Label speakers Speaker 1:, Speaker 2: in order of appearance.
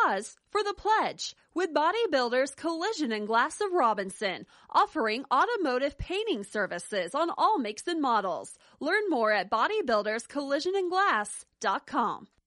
Speaker 1: pause for the pledge with Bodybuilders Collision and Glass of Robinson, offering automotive painting services on all makes and models. Learn more at bodybuilderscollisionandglass.com.